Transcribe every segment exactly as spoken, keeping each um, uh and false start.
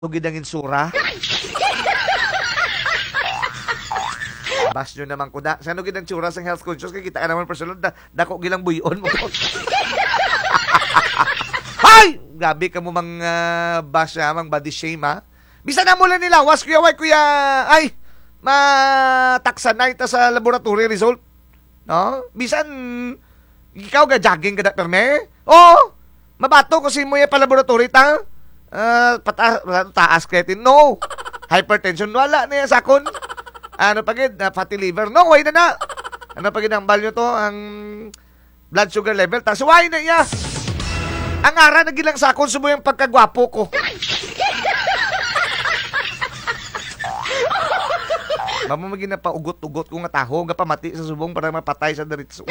Tugid ang insura. Bas nyo naman ko da. Saan gid ang tsura sa health conscious? Kaya kita ka naman personal. Da, dako gilang buyon mo. Hay! Gabi ka mo mang uh, bash na, mang body shame ha. Bisa na mula nila. Was kuya, way kuya. Ay! Mataksan na ita sa laboratory result. No? Bisan, ikaw ga jogging ka da perme? Oo! Mabato ko si mo pa laboratory ta. Uh, pata taas creatine. No. Hypertension. Wala na yan sakon. Ano pagid? Uh, fatty liver. No, way na na. Ano pagid ang value to? Ang blood sugar level. Tas way na iya. Ang ara na gilang sakon sumo yung pagkagwapo ko. Mamamagin na pa ugot-ugot ko nga taho. Nga pamati sa subong para mapatay sa diritso.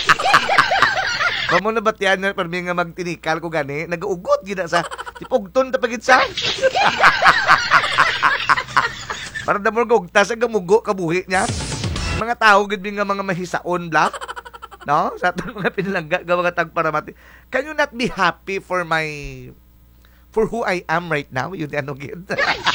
Mamo na batian na parmi nga magtinikal ko gani. Nag-ugot gina sa tipugton ta pagid sa. Para da mo gugta sa gamugo kabuhi niya. Mga tao gid nga mga mahisaon black. No? Sa aton mga pinalangga nga mga tagparamati. Can you not be happy for my for who I am right now? Yun ano gid.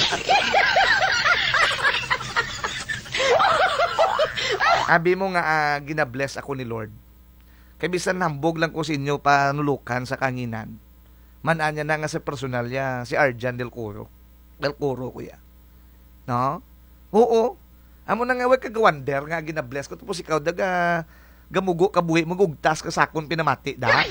Abi mo nga uh, gina-bless ako ni Lord. Kaya bisan nambog lang ko sa inyo panulukan sa kanginan. Mananya na nga sa personal ya, si Arjan Del Coro. Del Coro, kuya. No? Oo. Amo na nga, wag kagawander nga, gina-bless ko. Tapos ikaw, daga, gamugo, kabuhi, magugtas ka sakon, pinamati, da?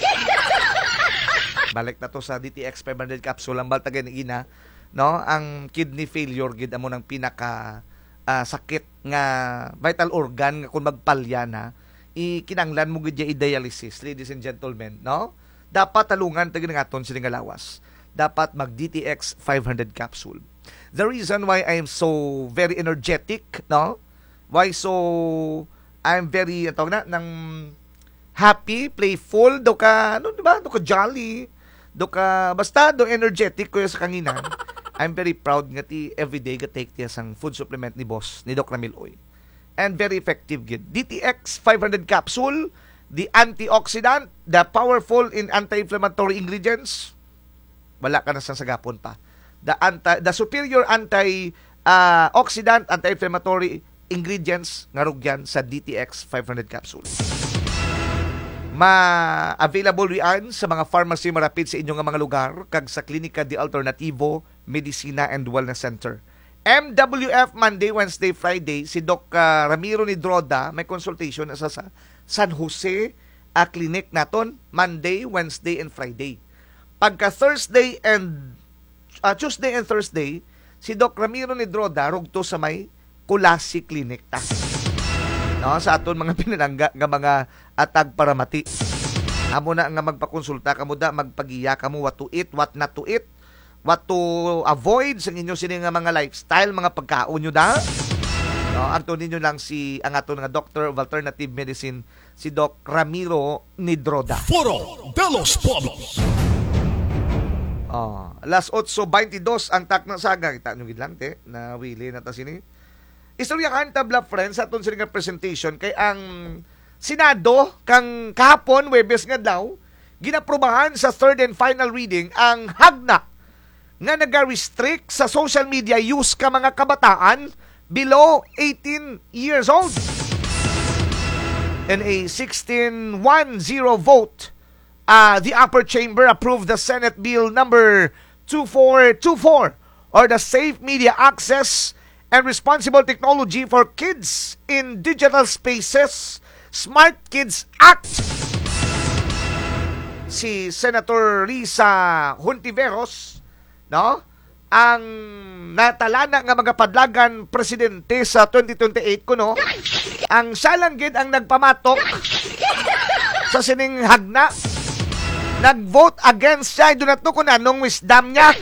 Balik na to sa D T X five hundred capsule, ang baltagay ni Ina, no? Ang kidney failure, gid amo ng pinaka uh, sakit nga vital organ, nga kung magpalya na, ikinanglan mo gid i-dialysis, ladies and gentlemen, no? Dapat talungan tagi nga aton sila nga lawas. Dapat mag D T X five hundred capsule. The reason why I am so very energetic, no? Why so I'm very ato na nang happy, playful, do ka ano di ba? Do ka jolly, do ka basta do energetic ko sa kanginan. I'm very proud nga ti everyday ga take tiya sang food supplement ni boss ni Doc Ramil Oy. And very effective gid. D T X five hundred capsule, the antioxidant, the powerful in anti-inflammatory ingredients. Wala ka na sa sagapon pa. The anti the superior anti uh, oxidant, anti-inflammatory ingredients nga rugyan sa D T X five hundred capsule. Ma-available riyan sa mga pharmacy marapid sa inyong mga lugar kag sa Klinika de Alternativo Medicina and Wellness Center. M W F Monday, Wednesday, Friday, si Doc uh, Ramiro ni Droda may consultation sa, sa San Jose a uh, clinic naton Monday, Wednesday, and Friday. Pagka Thursday and uh, Tuesday and Thursday, si Doc Ramiro ni Droda rugto sa may Kulasi Clinic ta. No, sa aton mga pinalangga nga mga atag paramati. Amo na nga magpakonsulta kamo da magpagiya kamo what to eat, what not to eat. What to avoid sa inyo sini nga mga lifestyle, mga pagkaon nyo da. No, ang ninyo lang si ang ato nga Doctor of Alternative Medicine, si Doc Ramiro Nidroda. Foro de los Pueblos. Oh, alas eight twenty-two ang tak ng saga. Kita nyo gidlante na wili na ta sini. Istorya kan tabla friends aton sini nga presentation kay ang Senado kang kahapon Webes nga daw ginaprubahan sa third and final reading ang hagna nga nag-restrict sa social media use ka mga kabataan below eighteen years old. In a sixteen one zero vote, uh, the upper chamber approved the Senate Bill number twenty-four twenty-four or the Safe Media Access and Responsible Technology for Kids in Digital Spaces Smart Kids Act. Si Senator Risa Hontiveros, no? Ang natalana nga mga padlagan presidente sa twenty twenty-eight kuno, ang salanggid ang nagpamatok sa sining hagna. Nag-vote against siya, do not know kung anong wisdom niya.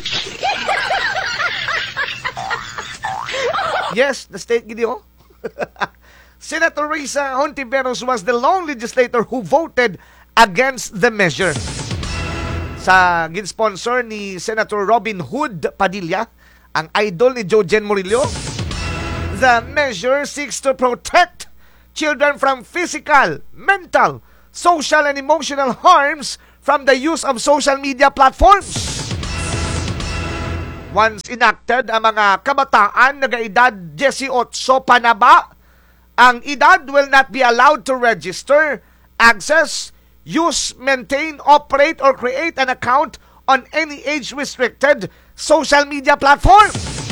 Yes, the state gidi oh. Senator Risa Hontiveros was the lone legislator who voted against the measure. Sa gin-sponsor ni Senator Robin Hood Padilla, ang idol ni Jojen Murillo, the measure seeks to protect children from physical, mental, social, and emotional harms from the use of social media platforms. Once enacted, ang mga kabataan nag-edad eighteen pa na ba, ang edad will not be allowed to register, access, use, maintain, operate, or create an account on any age-restricted social media platform.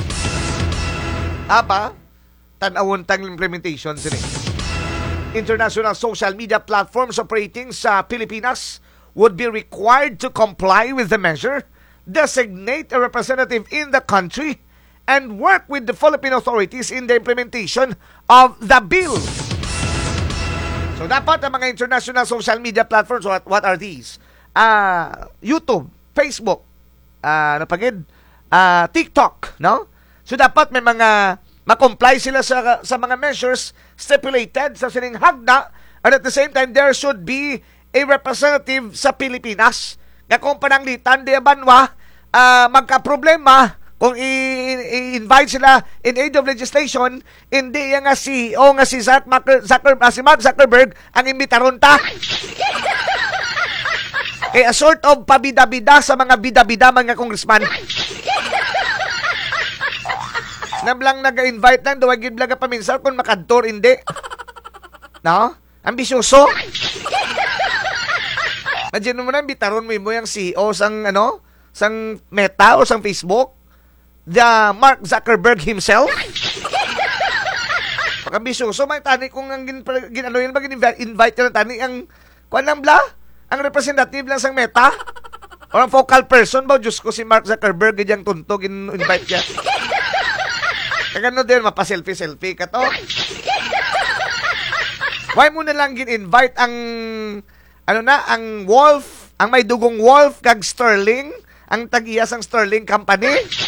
Aba, tanawon tang implementation sini. International social media platforms operating sa Pilipinas would be required to comply with the measure, designate a representative in the country, and work with the Philippine authorities in the implementation of the bill. So dapat ang mga international social media platforms, what, what are these? Uh, YouTube, Facebook, uh, napagid, uh, TikTok, no? So dapat may mga ma-comply sila sa, sa mga measures stipulated sa sining hagda, and at the same time, there should be a representative sa Pilipinas na kung pananglitan di banwa uh, magka-problema kung i-invite sila in aid of legislation, hindi yung nga C E O nga si Zuck Zucker, uh, si Mark Zuckerberg ang imbitaron ta. Kaya sort of pabida-bida sa mga bida-bida mga congressman. Nablang nag-invite lang, duwagid lang paminsan kung makadtor, hindi. No? Ambisyoso. Imagine mo na, bitaron mo mo yung C E O sang, ano, sang Meta o sang Facebook, the Mark Zuckerberg himself. Pagkambisyoso, may tani kung ang gin, gin, ano yun ba, gin-invite ka na tani, ang, kuwan lang bla, ang representative lang sang Meta, o ang focal person ba, Diyos ko si Mark Zuckerberg, ganyang tunto, gin-invite niya. Kagano din, mapa-selfie-selfie ka to. Why mo na lang gin-invite ang, ano na, ang Wolf, ang may dugong Wolf, kag Sterling, ang tag-iyas ang Sterling Company.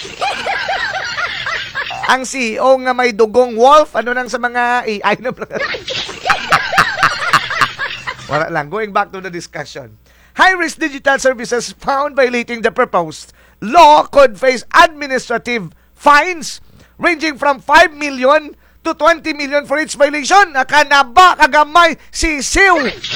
Ang C E O nga may dugong Wolf, ano nang sa mga A I na wala lang. Going back to the discussion. High-risk digital services found violating the proposed law could face administrative fines ranging from five million to twenty million for each violation. Nakanaba, kagamay, sisiw.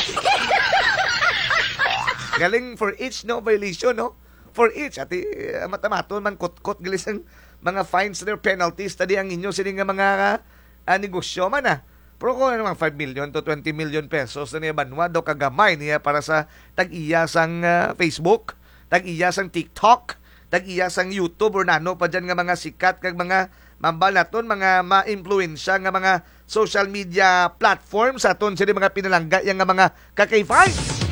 Galing for each, no, violation, no? For each. At uh, matamaton man, kot-kot, galis ang mga fines na penalties, tadi ang inyo sining nga mga uh, negosyo man, ah. Pero kung ano, five million to twenty million pesos na niya banwa, daw kagamay niya para sa tag-iyasang uh, Facebook, tag-iyasang TikTok, tag-iyasang YouTube, or nano pa dyan nga mga sikat, kag mga mambal naton, mga ma-influensya nga mga social media platforms, aton sila mga pinalangga, yung nga mga kakay-fine.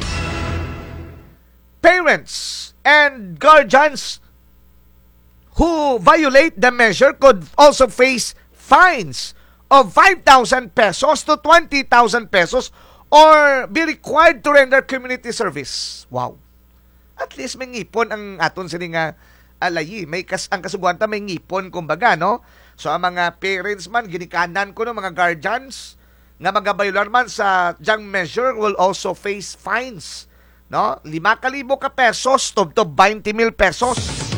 Parents and guardians who violate the measure could also face fines of five thousand pesos to twenty thousand pesos or be required to render community service. Wow. At least may ngipon ang aton sila nga alayi. May kas ang kasugwanta may ngipon kumbaga, no? So ang mga parents man, ginikanan ko no, mga guardians nga magabayular man sa jang measure will also face fines. No? Lima kalibo ka pesos to, to twenty mil pesos.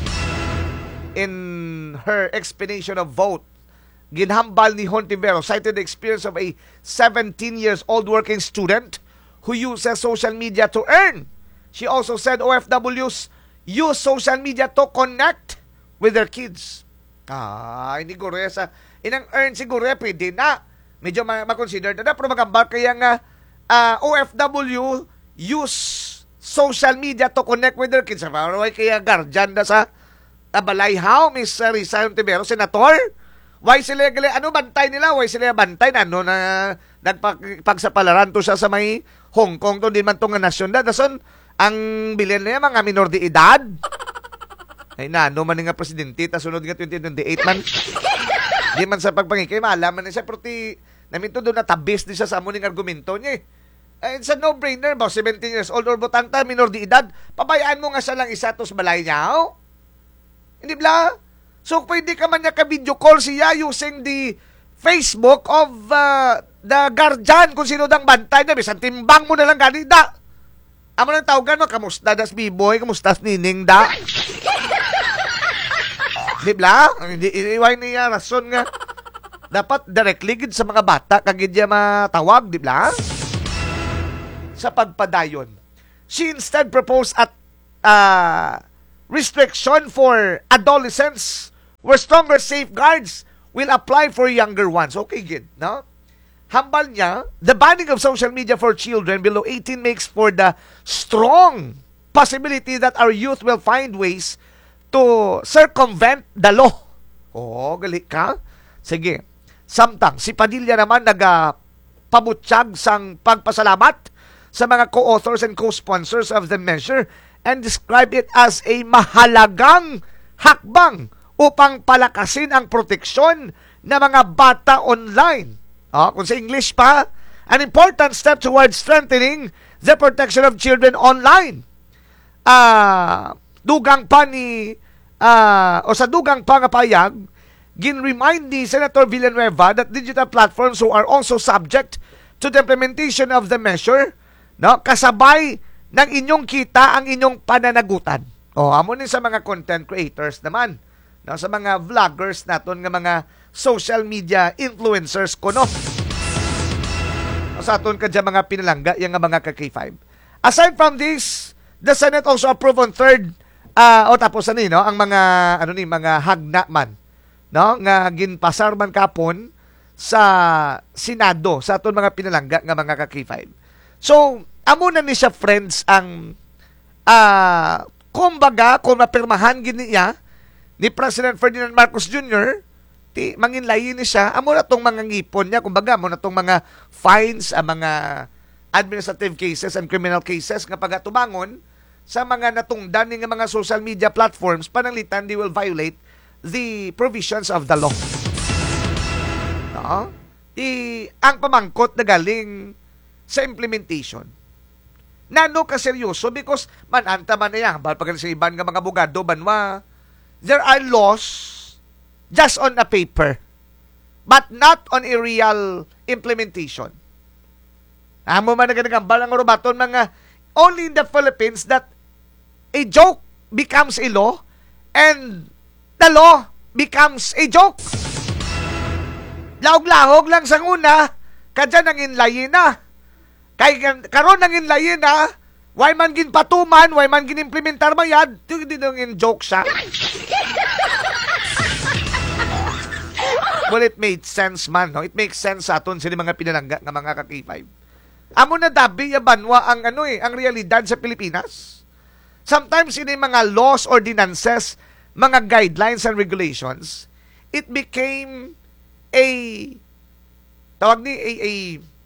In her explanation of vote, ginhambal ni Hontivero cited the experience of a seventeen years old working student who uses social media to earn. She also said O F Ws use social media to connect with their kids. Ah, hindi ko rin sa inang earn siguro pwede na. Medyo ma-consider na pero magambal kaya nga uh, O F W use social media to connect with their kids. Parang kaya guardian na sa Abalay, how, Miss Risa Hontivero, Senator? Why sila, ano bantay nila? Why sila bantay na, ano, na nagpagsapalaran to siya sa may Hong Kong, to din man to nga nasyon na. Dason, ang bilin niya, mga minor de edad. Ay na, ano man nga presidente, tasunod nga twenty twenty-eight man. Di man sa pagpangikay, maalaman na siya, pero ti, namin to doon natabis di siya sa amuning argumento niya eh. Uh, it's a no-brainer, ba? seventeen years old or botanta, minor de edad, pabayaan mo nga siya lang isa tos balay niya, oh? Hindi bla? So, pwede ka man niya ka-video call siya using the Facebook of uh, the guardian kung sino dang bantay na. Bisan timbang mo na lang ganida. Amo nang tawagan mo, kamusta das B-boy, kamusta das nining da? Di bla? Hindi, iiway niya rason nga. Dapat directly gid sa mga bata, kagid niya matawag, di bla? Sa pagpadayon. She instead proposed at uh, restriction for adolescents where stronger safeguards will apply for younger ones. Okay, good, no? Hambal niya, the banning of social media for children below eighteen makes for the strong possibility that our youth will find ways to circumvent the law. Oo, gali ka. Sige. Samtang, si Padilla naman nagpabutyag sang pagpasalamat sa mga co-authors and co-sponsors of the measure and describe it as a mahalagang hakbang upang palakasin ang proteksyon ng mga bata online. Oh, kung sa English pa, an important step towards strengthening the protection of children online. Ah, dugang pa ni ah, o sa dugang pa nga payag, gin-remind ni Senator Villanueva that digital platforms who are also subject to the implementation of the measure, no, kasabay ng inyong kita ang inyong pananagutan. O, amo ni sa mga content creators naman, no, sa mga vloggers naton nga mga social media influencers ko, no? O, sa aton ka dyan mga pinalangga, yung nga mga ka-K five. Aside from this, the Senate also approved on third, uh, o tapos ano, no, ang mga, ano ni, mga hagna man, no, nga ginpasar man kapon sa Senado, sa aton mga pinalangga nga mga ka-K five. So, amo na ni siya, friends, ang uh, kumbaga, kung mapirmahan gini niya ni President Ferdinand Marcos Junior, ti manginlayin ni siya, amo na tong mga ngipon niya, kumbaga, amo na tong mga fines, ang mga administrative cases and criminal cases nga pagatubangon sa mga natungdan ng mga social media platforms, pananglitan they will violate the provisions of the law. No? I, ang pamangkot na galing sa implementation. Nano ka seryoso because mananta man na yan. Bahal pag sa iban nga mga abogado, banwa, there are laws just on a paper but not on a real implementation. Amo man na ganagambal ang rubaton mga only in the Philippines that a joke becomes a law and the law becomes a joke. Laog-lahog lang sa una, kadya nang inlayin na. Kay karon nang inlayin na, why man gin patuman, why man gin implementar mayad, hindi nang in joke siya. Well, it made sense man, no? It makes sense sa aton sila mga pinalangga nga mga ka-K five. Amo na dabi ya banwa ang ano eh, ang realidad sa Pilipinas. Sometimes in mga laws, ordinances, mga guidelines and regulations, it became a tawag ni a, a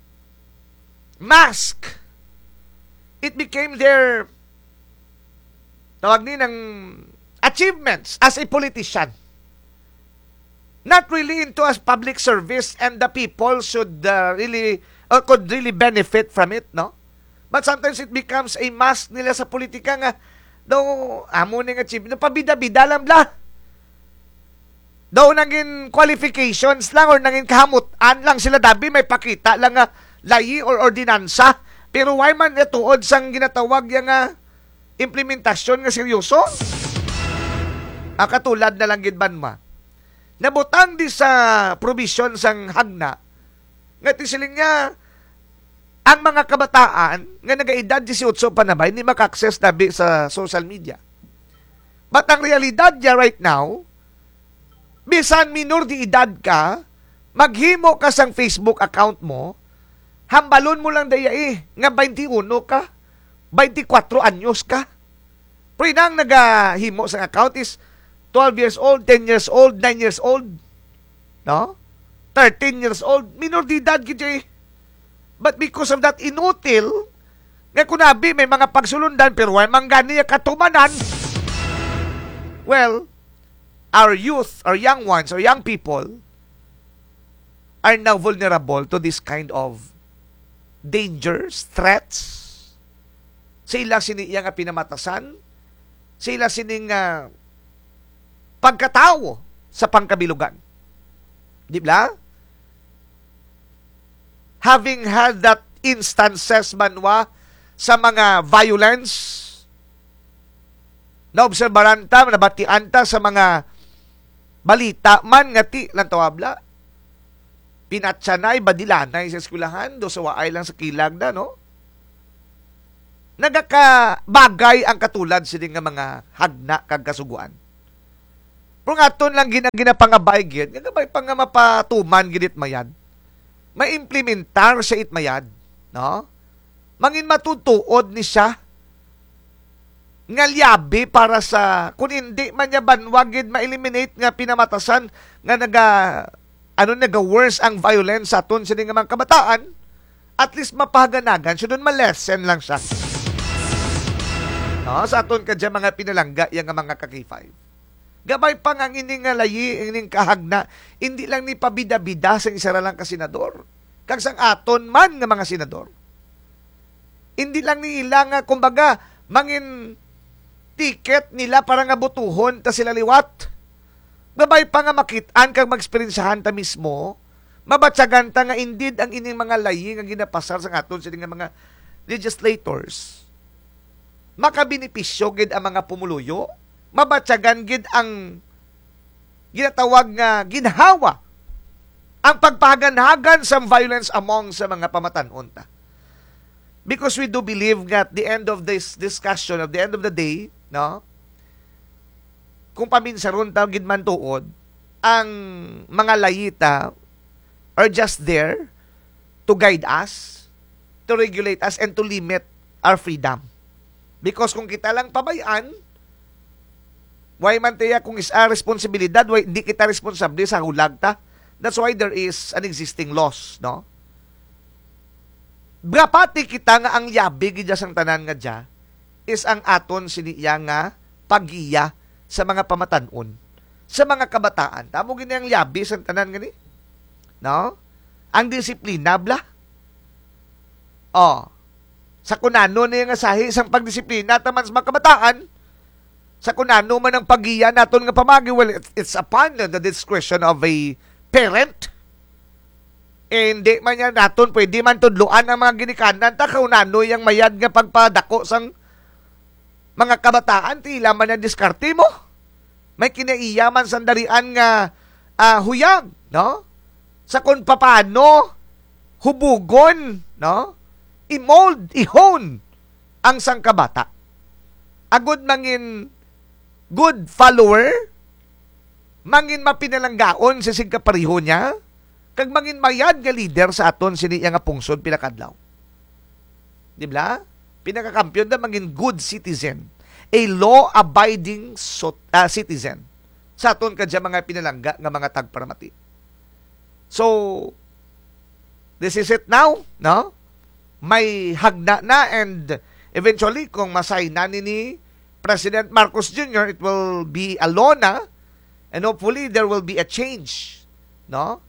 mask. It became their tawag ni ng achievements as a politician. Not really into as public service and the people should uh, really or could really benefit from it, no? But sometimes it becomes a mask nila sa politika nga daw amo ning achievement pabida-bida lang bla. Daw naging qualifications lang or naging kahamutan lang sila dabi may pakita lang nga layi or ordinansa. Pero why man ituod sang ginatawag yang nga implementasyon nga seryoso? Ang katulad na lang gid banma. Nabutang di sa provision sang hagna nga tisiling nga ang mga kabataan nga nagaedad eighteen pa nabay ni maka-access dabi sa social media. But ang realidad niya right now, bisan minor di edad ka, maghimo ka sang Facebook account mo, hambalon mo lang daya eh, nga twenty-one ka, twenty-four anyos ka. Pero nang nagahimo sang account is twelve years old, ten years old, nine years old, no? thirteen years old, minor di edad gid eh. But because of that inutil, nga kunabi may mga pagsulundan pero why manggani katumanan. Well, our youth, our young ones, our young people are now vulnerable to this kind of dangers, threats. Sila siniya nga pinamatasan, sila sining uh, pagkatao sa pangkabilugan. Di ba? Having had that instances manwa sa mga violence, naobserbaran ta, nabatian ta sa mga balita man nga ti lang tawabla. Pinatsanay, badilanay sa eskwelahan, do sa waay lang sa kilag na, no? nagakabagay ang katulad sini nga mga hagna kag kasuguan. Pero nga ton lang ginang ginapangabay gid, nga gabay pa nga mapatuman gid mayad. Maimplementar sa itmayad, no? Mangin matutuod ni siya nga liabi para sa kung hindi man niya banwagid ma-eliminate nga pinamatasan nga naga ano naga worse ang violence sa aton sini nga mga kabataan, at least mapahaganagan siya doon, malesen lang siya. No, sa aton kadya mga pinalangga yang nga mga ka-K five. Gabay pa nga ining nga layi, ining kahagna, hindi lang ni pabida-bida sa isa lang ka senador. Kag sang aton man nga mga senador. Hindi lang nila nga, kumbaga, mangin ticket nila para nga butuhon ta sila liwat. Gabay pa nga makitaan kag mag-experiencehan ta mismo, mabatsagan ta nga indeed ang ining mga layi nga ginapasar sa aton sa nga mga legislators. Makabenepisyo gid ang mga pumuluyo, mabatsagan gid ang ginatawag nga ginhawa ang pagpahaganhagan sa violence among sa mga pamatan-on ta. Because we do believe that at the end of this discussion, at the end of the day, no, kung paminsaron ta gid man tuod, ang mga layita are just there to guide us, to regulate us, and to limit our freedom. Because kung kita lang pabayaan, why man tiya kung is a responsibilidad, why hindi kita responsable sa hulag ta? That's why there is an existing laws, no? Brapati kita nga ang yabi gidya sang tanan nga dya is ang aton siniya nga pagiya sa mga pamatanon, sa mga kabataan. Tamo gini ang yabi sang tanan nga ni? No? Ang disiplina, bla? Oh. Sa kunano na yung asahi isang pagdisiplina taman sa mga kabataan, sa kunano man ang pagiya naton nga pamagi, well, it's upon the discretion of a parent. Eh, hindi man yan naton, pwede man tudluan ang mga ginikanan, ta kaunano yung mayad nga pagpadako sang mga kabataan, tila man ang diskarte mo. May kinaiyaman sandarian nga uh, huyag, no? Sa kung papano hubugon, no? I-mold, i-hone ang sangkabata. Agud mangin good follower, mangin mapinalanggaon sa sigkapariho niya, kag mangin mayad nga leader sa aton sini nga pungsod pinakadlaw. Di ba? Pinakakampiyon na mangin good citizen, a law-abiding so, uh, citizen sa aton kadya mga pinalangga nga mga tagparamati. So, this is it now, no? May hagna na, and eventually kung masay na ni President Marcos Junior, it will be a law na, and hopefully there will be a change, no,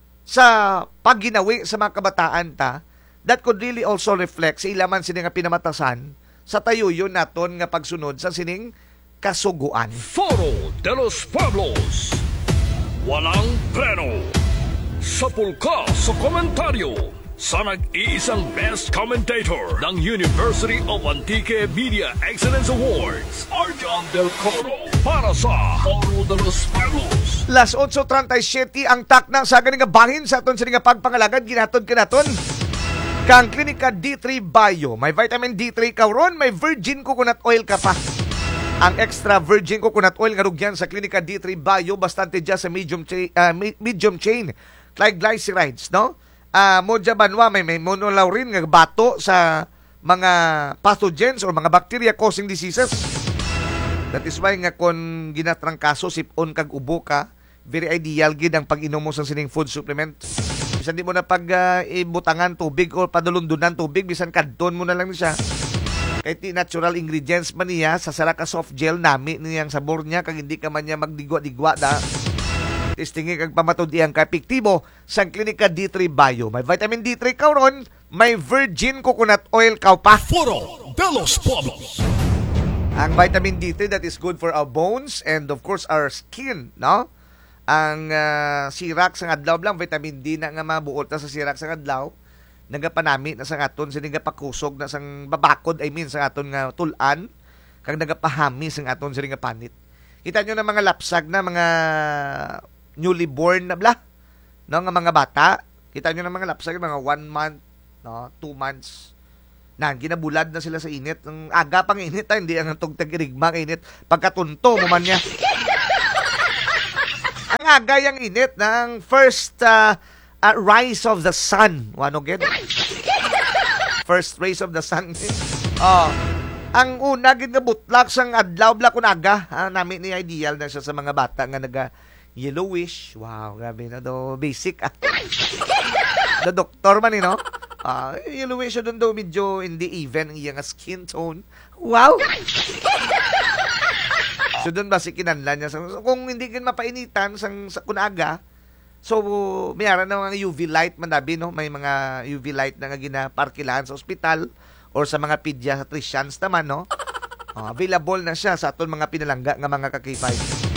sa pagginawi sa mga kabataan ta that could really also reflect sa ilaman sining nga pinamatasan sa tayuyo naton nga pagsunod sa sining kasuguan. Foro de los Pueblos. Walang preno. Sapul ka sa komentaryo sa nag-iisang best commentator ng University of Antique Media Excellence Awards, Arjan Del Coro, para sa Foro de los Pueblos. Las eight thirty-seven ang takna sa ganing nga bahin sa aton sining nga pagpangalagad ginatod kanaton kang Klinika D three Bio. May vitamin D three kauron, may virgin coconut oil ka pa. Ang extra virgin coconut oil nga rugyan sa Klinika D three Bio bastante dya sa medium chain, uh, medium chain triglycerides, no? Uh, modya banwa may, may monolaurin nga bato sa mga pathogens or mga bacteria causing diseases. That is why nga kung ginatrangkaso sipon kag ubo ka, very ideal gid ang pag-inom mo sa sining food supplement. Bisan di mo na pag uh, ibutangan tubig o padulundunan tubig, bisan kadton mo na lang siya. Kahit di natural ingredients man niya, sa sara ka soft gel nami niyang sabor niya, kag hindi ka man niya magdigwa-digwa da. Tistingi kag pamatudi ang kapiktibo sa Klinika D three Bio. May vitamin D three kauron, may virgin coconut oil kaw pa. Foro de los Pueblos. Ang vitamin D three that is good for our bones and of course our skin, no? Ang uh, sirak sa adlaw lang, vitamin D na nga mabuot na sa sirak sa adlaw, nagapanami na sa aton, sining pakusog na sang babakod, I mean sa aton nga tulan, kag nagapahami sa aton sining panit. Kita nyo na mga lapsag na mga newly born na bla, no, nga mga bata. Kita nyo na mga lapsag, mga one month, no, two months, Na, ginabulad na sila sa init. Ang aga pang init, ha? Hindi ang tug tag-irigma ng init. Pagkatunto mo man niya. Ang aga yung init ng first uh, uh, rise of the sun. Ano get? First rays of the sun. Oh, ang una gid nga butlak sang adlaw bla kun aga. Ah, nami ni ideal na siya sa mga bata nga naga yellowish. Wow, grabe na do basic. Ah. The doktor man ni no. Ah, yellowish siya doon daw medyo hindi even ang iyang skin tone. Wow. So doon ba si kinanlan niya so, kung hindi kin mapainitan sang sa kunaga. So mayara na mga U V light man dabi no, may mga U V light na nga ginaparkilahan sa ospital or sa mga pediatricians naman no. Oh, available na siya sa aton mga pinalangga nga mga kakipay.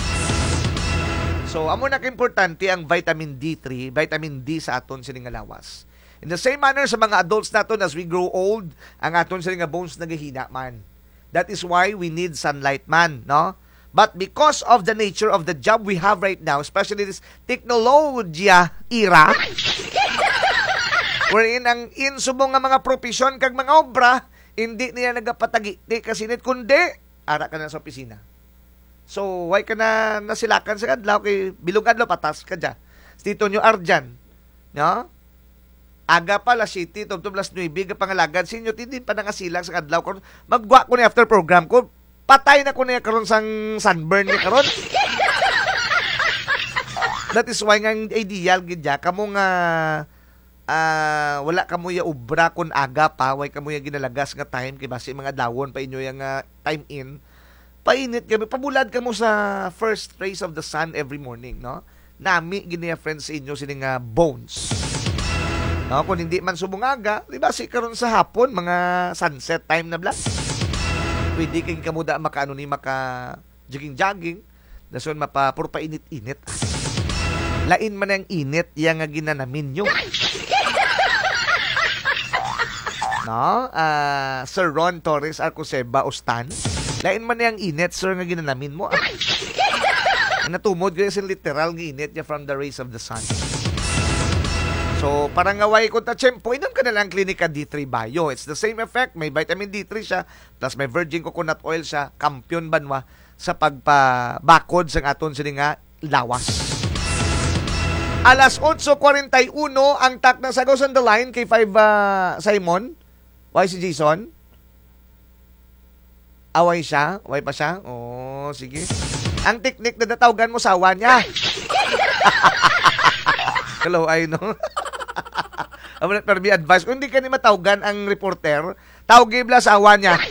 So amo na ka importante ang vitamin D three, vitamin D sa aton sining nga lawas. In the same manner sa mga adults naton as we grow old, ang aton sining nga bones nagahina man. That is why we need sunlight man, no? But because of the nature of the job we have right now, especially this technology era, wherein ang insubong nga mga profesyon kag mga obra, hindi niya nagapatagi, di kasinit, kundi, ara ka na sa opisina. So, why ka na nasilakan sa kadlaw, kay bilog adlaw, patas ka dyan. Tito nyo Arjan, no? Aga pa, las city, tubtub las nuibi, kapangalagad, sinyo, hindi pa nangasilang sa kadlaw. Magwa ko na after program ko, patay na ko na karon sang sunburn ni karon. That is why nga ideal gidya kamo nga uh, wala kamo ya ubra kun aga pa, way kamo ya ginalagas nga time kay basi mga dawon pa inyo yang uh, time in. Painit kami, pabulad kamo sa first rays of the sun every morning, no? Nami gini friends sa inyo sini nga bones. No, kung hindi man subong aga, di ba si karon sa hapon mga sunset time na bla. Pwede kang kamuda makaano ni maka jogging-jogging. Dason mapa puro pa init-init. Lain man ang init yang nga ginanamin nyo. No? Uh, Sir Ron Torres Arcoseba Ostan. Lain man ang init sir nga ginanamin mo. Ah. Natumod ko yung literal nga init niya from the rays of the sun. So, parang ngaway ko ta tiyempo, inom ka na lang Clinica D three Bio. It's the same effect. May vitamin D three siya, plus may virgin coconut oil siya. Kampiyon banwa sa pagpabakod sa aton sila nga lawas. Alas eight forty-one, ang tak ng Sagos on the line kay five uh, Simon. Why si Jason? Away siya? Away pa siya? Oh, sige. Ang teknik na natawgan mo sawa niya. Hello, I know. Pero may advice, kung hindi ka ni matawgan ang reporter, tawagin bla sa awa niya.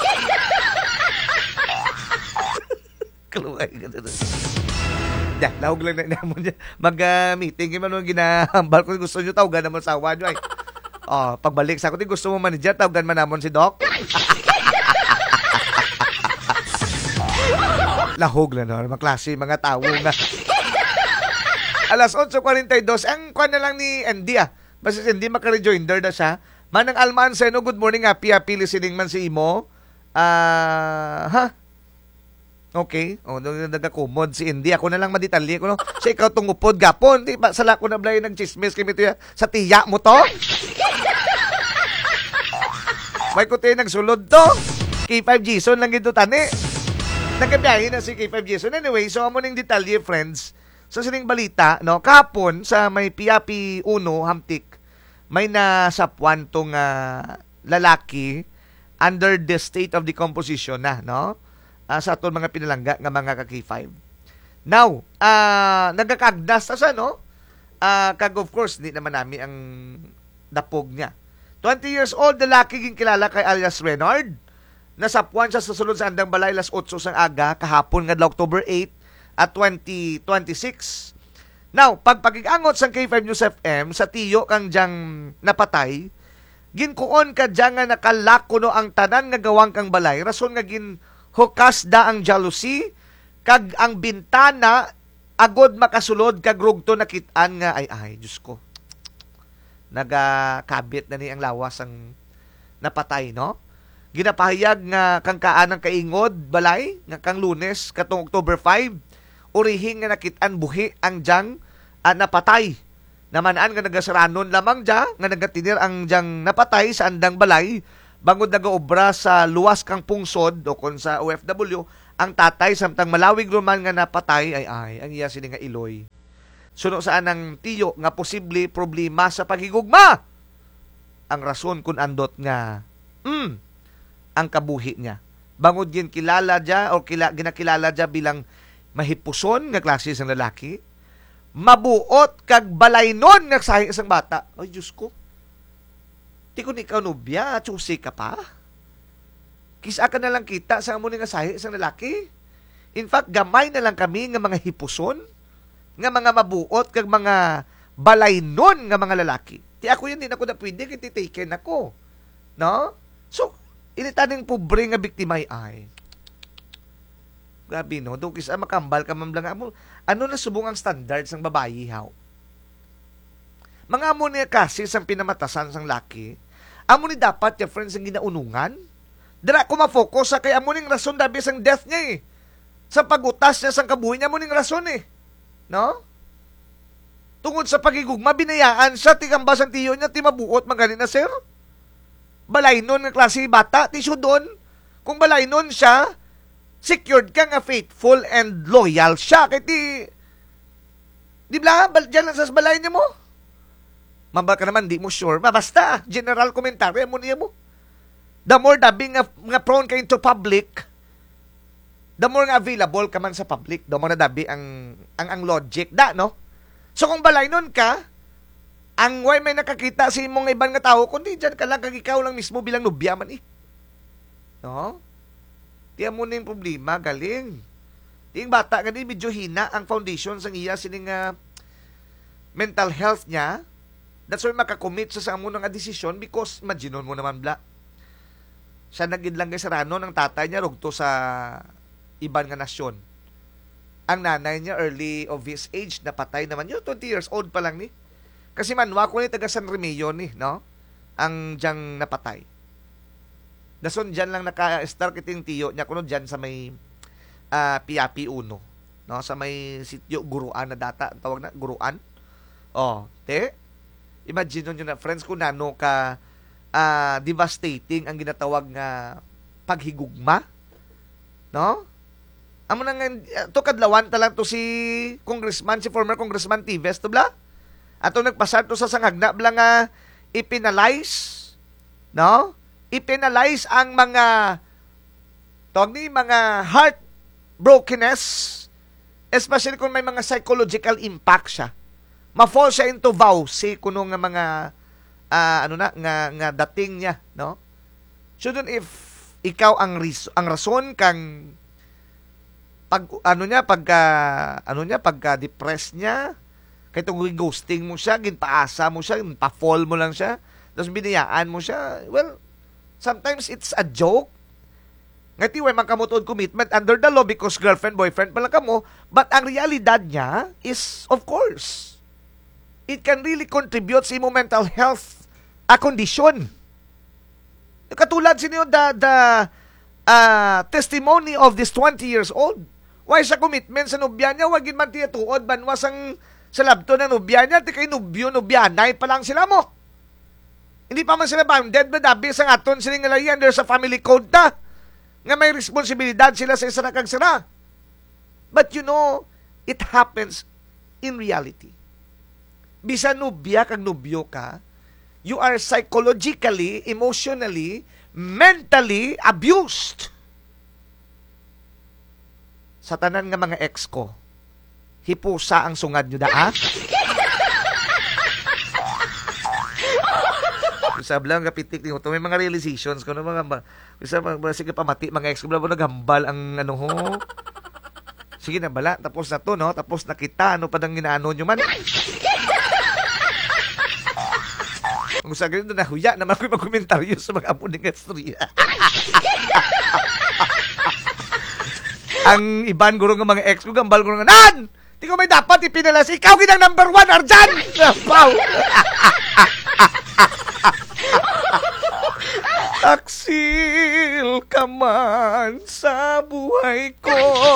Kaluay ka na. Yeah, lahog lang na naman niya. Mag-meeting, uh, yung ginahambal ko, gusto nyo tawagan naman sa awa nyo. Ay. Oh, pagbalik sa ako, gusto mo manager, tawagan man naman si Doc. Lahog lang na, maklase, mga tao nga. Alas eight forty-two, ang kwan na lang ni Andy ah. Basta hindi maka-rejoinder na siya. Manang Alman Seno, good morning, happy, happy listening man si Imo. Ah, uh, ha? Okay. O, oh, nagakumod si Indy. Ako na lang maditalye ko, no? Siya ikaw tungupod, gapon. Di ba, sala ko na blay ng chismis kami ito sa tiya mo to? May ko tayo nagsulod to. K five Jason lang ito tani. Nagkabiyahin na si K five Jason. Anyway, so amo ning detalye, friends. Sa sining balita, no, kahapon sa may P I A P uno Hamtik, may nasapwan tong uh, lalaki under the state of decomposition na, no? Uh, sa aton mga pinalangga nga mga ka-K five. Now, uh, nagakagdas na siya, no? Uh, kag of course, di naman namin ang dapog niya. twenty years old, lalaki ging kilala kay alias Renard. Nasapwan siya sa sulod sa Andang Balay, las eight sang aga, kahapon nga October eighth, at twenty twenty-six. Now, pagpagigangot sa K five News F M, sa tiyo kang diyang napatay, ginkuon ka diyang nga nakalako no ang tanan nga gawang kang balay, rason nga gin hukas da ang jealousy, kag ang bintana, agod makasulod, kag rugto nakitaan nga, ay ay, Diyos ko, nagakabit na ni ang lawas ang napatay, no? Ginapahayag nga kang kaanang kaingod, balay, nga kang Lunes, katong October five, urihing nga nakitaan buhi ang diyang uh, napatay. Namanaan nga nagasaranon lamang dya, nga nagatinir ang diyang napatay sa andang balay, bangod nagaobra sa luwas kang pungsod o kung sa O F W, ang tatay samtang malawig roman nga napatay ay ay ang iya sini nga iloy. Suno saan ang tiyo nga posible problema sa paghigugma. Ang rason kung andot nga mm, ang kabuhi niya. Bangod gin kilala dia o kila, ginakilala dia bilang mahipuson nga klase sang lalaki, mabuot kag balaynon nga sahi isang bata. Ay Diyos ko. Di ko ni ikaw nubya, chusi ka pa. Kisa ka na lang kita sa amo ni nga sahi isang lalaki. In fact, gamay na lang kami nga mga hipuson, nga mga mabuot kag mga balaynon nga mga lalaki. Di ako yun, din ako na pwede, kaya titaken ako. No? So, initaning pobre nga biktima ay. Grabe, no? Doon kisa makambal ka man lang mo. Ano na subong ang standards ng babayi, how? Mga amo niya kasi sang pinamatasan sang laki, amo ni dapat ya friends ang ginaunungan. Dira ko ma-focus sa kay amo ning rason dabi sang death niya eh. Sa pagutas niya sang kabuhi niya amo ning rason eh. No? Tungod sa pagigugma, binayaan siya, tigambas ang tiyo niya, timabuot magani na sir. Balaynon nga klase bata, tisyo doon. Kung balaynon siya, secured ka nga faithful and loyal siya. Kaya ti, di ba, dyan lang sa balay niya mo. Mambal ka naman, di mo sure. Basta, general commentary mo niya mo. The more dabi nga, nga prone ka into public, the more nga available ka man sa public, the more na dabi ang, ang, ang logic. Da, no? So kung balay nun ka, ang way may nakakita sa imong ibang nga tao, kundi dyan ka lang, kag ikaw lang mismo bilang nubya man eh. No? Tiyan mo na yung problema, galing. Tiyang bata, gani medyo hina ang foundation sa iya, sining uh, mental health niya. That's why makakommit sa sa mo nga desisyon because imaginon mo naman bla. Siya nagid lang kay sarano ng tatay niya rugto sa iban nga nasyon. Ang nanay niya, early of his age, napatay naman. Yun, twenty years old pa lang ni. Kasi manwa ko ni taga San Remillo ni, no? Ang diyang napatay. Dason dyan lang naka-start kiting tiyo niya kuno dyan sa may uh, Piapi uno. No? Sa may sityo Guruan na data. Ang tawag na, Guruan. Oh, te? Imagine nyo na, friends, kung nano ka uh, devastating ang ginatawag nga paghigugma. No? Amo na nga, to kadlawan talang to si congressman, si former congressman Tives, to bla? Ato nagpasar to sa sangagna, bla nga ipinalize, no? Ipinalize ang mga, tawag ni, mga heart brokenness, especially kung may mga psychological impact siya. Ma-fall siya into vowsy, kuno nga mga, uh, ano na, nga, nga dating niya, no? So dun, if ikaw ang, ris- ang rason kang pag ano niya pagka ano niya pagka depressed niya kay tong ghosting mo siya, ginpaasa mo siya, ginpa-fall mo lang siya, tapos biniyaan mo siya. Well, sometimes it's a joke. Ngati way man kamutod commitment under the law because girlfriend, boyfriend pala kamo, but ang realidad niya is of course it can really contribute sa imong mental health a condition. Katulad sinyo the the uh, testimony of this twenty years old. Why sa commitment sa nobya niya, wagin man tiya tuod, banwas ang sa labto na nobya niya, ti kay nobyo, nobyanay pa lang sila mo. Hindi pa man sila bounded, but dabi sa aton siling ngalayan, there's a family code ta, nga may responsibilidad sila sa isa na kagsara. But you know, it happens in reality. Bisan nobya kag nobyo ka, you are psychologically, emotionally, mentally abused. Sa tanan nga mga ex ko, hipusa ang sungad nyo da, ha? Bisa lang kapitik ni may mga realizations ko, no, mga, bisa, sige pamati, mga ex ko, bala mo naghambal ang, ano ho, sige na bala, tapos na to, no, tapos nakita, ano pa nang ginaano nyo man. Kung sa ganito na huya, naman ko yung komentaryo sa mga amuning estorya. Ang iban guro ng mga ex ko, gambal guro nga, Nan! Di ko may dapat ipinalas. Ikaw ginang number one, Arjan! Wow! Taksil ka man sa buhay ko.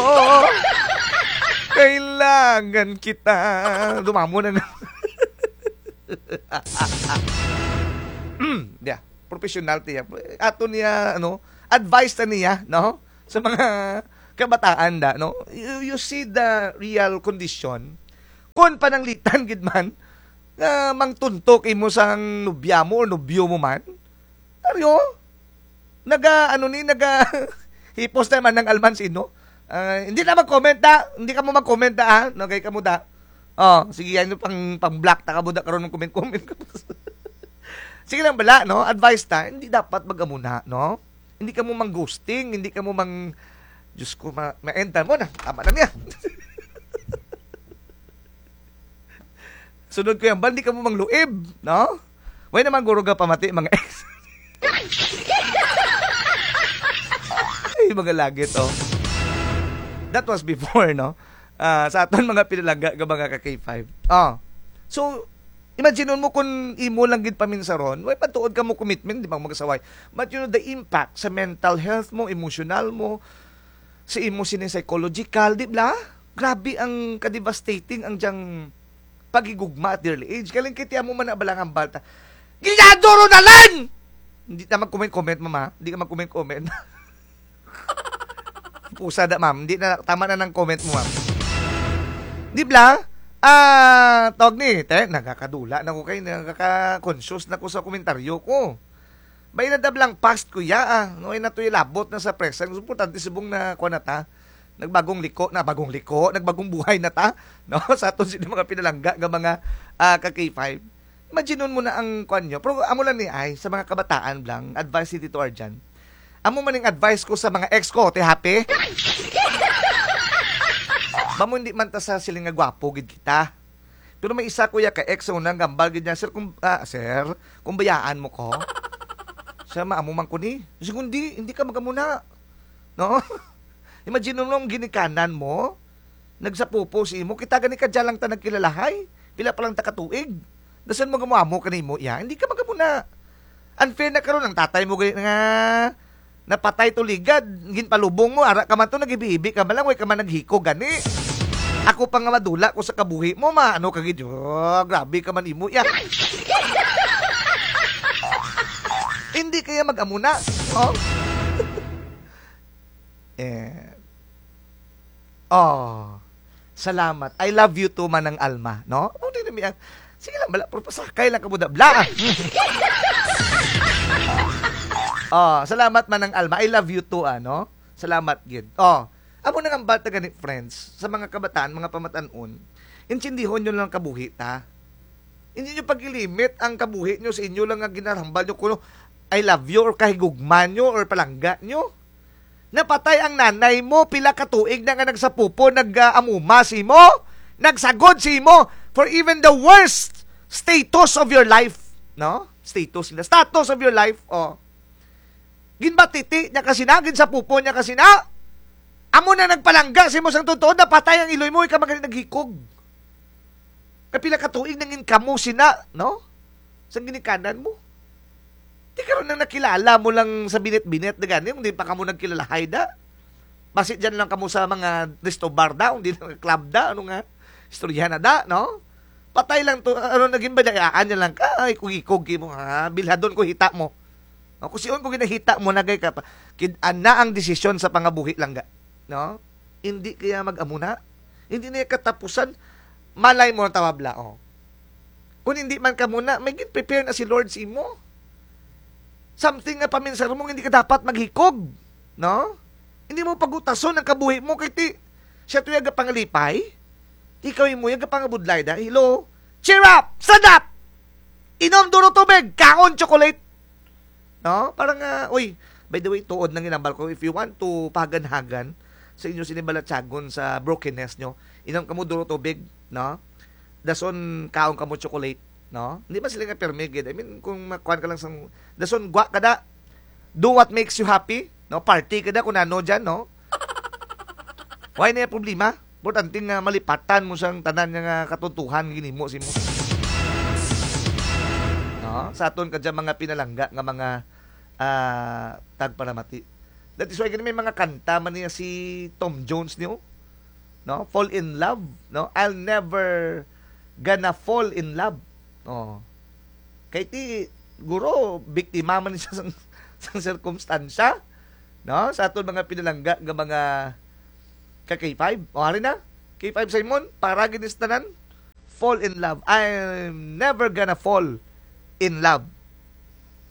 Kailangan kita. Dumamo na na. Mm, yeah. professional tiya. Ato niya ano, advice ta niya, no? Sa mga kabataan da, no? You, you see the real condition. Kung pananglitan gid man na mangtuntok imo sang nobya mo o nobyo mo man. Aryo? Naga ano ni naga hipos naman ng alman sino? Uh, hindi na mag-comment da. Hindi ka mo mag-comment da, ha? No, kay ka mo da. Oh, sige yan pang pang black ta ka mo da karon ng comment-comment ka. Sige lang bala, no? Advice ta, hindi dapat magamuna, no? Hindi ka mo mang ghosting, hindi ka mo mang Diyos ko, ma- ma-enter mo na. Tama na niya. Sunod ko yan, ba, hindi ka mo mang luib, no? Way naman guro ka pamati, mga ex. Ay, mga lagit, oh. That was before, no? Uh, sa aton mga pinalaga ka mga ka-K five. Oh. So, imagine mo kung imo lang gid paminsaron, way patuod ka mo commitment, di ba magasaway. But you know, the impact sa mental health mo, emotional mo, sa imo sinin psychological, di ba? Grabe ang ka-devastating ang diyang pagigugma at early age. Kaling kiti mo man na balang ang balta. Ginadoro na lang! Hindi na mag-comment-comment, mama. Hindi ka mag-comment-comment. Pusa da, ma'am. Hindi na, tama na ng comment mo, ma'am. Di ba? Ah, tawag ni, te, nagkakadula na ko kayo, nagkaka-conscious na ko sa komentaryo ko. Bay na dablang past ko ya, ah. No, ay natoy labot na sa presa. Ang importante subong na ko na ta. Nagbagong liko, na bagong liko, nagbagong buhay na ta. No, sa aton sila mga pinalangga, ng mga uh, ka-K five. Imagine mo na ang kwan nyo. Pero amo lang ni ay, sa mga kabataan lang, advice ni Tito Arjan. Amo man yung advice ko sa mga ex ko, te happy? Bamo hindi man ta sa siling nga gwapo gid kita. Pero may isa kuya ka ex unang gambal gid niya, sir, kung ah, sir, kung bayaan mo ko. Siya maamo man ko ni. Sige hindi, hindi ka magamuna. No? Imagine mo nung ginikanan mo, nagsapupo si mo, kita gani ka dyan lang ta nagkilalahay. Pila pa lang ta katuig. Dasan mo gamuamo kanimo, ya, hindi ka magamuna. Unfair na karon ang tatay mo gani nga napatay tuligad, ginpalubong mo, ara ka man to nagibibi ka malang, way ka man naghiko gani. Ako pa nga madula ko sa kabuhi mo, ma, ano kagid, oh, grabe ka man imo, ya. Hindi kaya mag-amuna, oh. eh, oh, salamat. I love you too, Manang Alma, no? Oh, di na sige lang, bala, pero pasakay lang ka mo da, bla. Oh, salamat Manang Alma. I love you too, ano? Salamat, gid. Oh, amo nang ambal ta ganit, friends, sa mga kabataan, mga pamatanon. Intindihon nyo lang kabuhi ta. Hindi nyo pagilimit ang kabuhi nyo sa inyo lang nga ginarambal nyo kuno I love you or kahigugman nyo or palangga nyo. Napatay ang nanay mo, pila katuig na nga nagsapupo, nag-amuma si mo, nagsagod si mo for even the worst status of your life, no? Status, the status of your life, oh. Ginbatiti niya kasi na, sa pupo niya kasi na. Amo na nagpalangga si mo sang totoo, napatay ang iloy mo, ikaw magaling naghikog. Kapila katuig nang income mo sina, no? Sang ginikanan mo. Di karon nang nakilala mo lang sa binit-binit na gani, hindi pa kamo nagkilalahay da. Basit dyan lang kamo sa mga resto bar da, hindi na club da, ano nga, istorya na da, no? Patay lang to, ano naging badayaan niya lang, ay, kugikog mo, ha? Bilhadon ko hita mo. No, kung siyon ko ginahita mo nagay ka pa, kid-ana ang desisyon sa pangabuhi lang ga. No? Hindi kaya mag-amuna. Hindi na katapusan. Malay mo ang tawabla, oh. Kung hindi man ka muna, may prepare na si Lord si mo. Something nga paminsan mo, hindi ka dapat maghikog. No? Hindi mo pagutason ang kabuhi mo, kay ti, siya to yaga pangalipay, ikaw mo yaga pangabudlay da, hello, cheer up, stand up, inom duro tubig, kaon chocolate. No? Parang, uh, uy, by the way, tuod ng inambal ko, if you want to paganhagan sa inyo sinibalatsagon sa brokenness nyo, inom ka mo duro tubig, no? Dason, kaon ka mo chocolate, no? Hindi ba sila nga permigid? I mean, kung makuhan ka lang sa, dason, gwa ka da, do what makes you happy, no? Party ka da, kung ano dyan, no? Why na yung problema? Importante nga malipatan mo siyang tanan nga katuntuhan, gini mo, si mo. No? Sa aton ka dyan mga pinalangga nga mga uh, tagparamati. That is why may mga kanta man niya si Tom Jones niyo. No? Fall in love. No? I'll never gonna fall in love. Oh. Kay ti guro biktima man siya sang sang sirkumstansya, no? Sa aton mga pinalangga nga mga ka K five. O hari na, K five Simon, para ginis tanan, fall in love. I'm never gonna fall in love